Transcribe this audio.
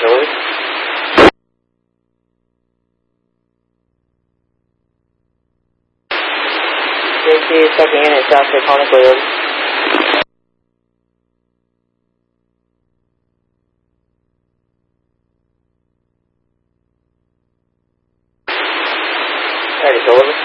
Delivery. JC checking in at South Laconic Road. Ready to deliver.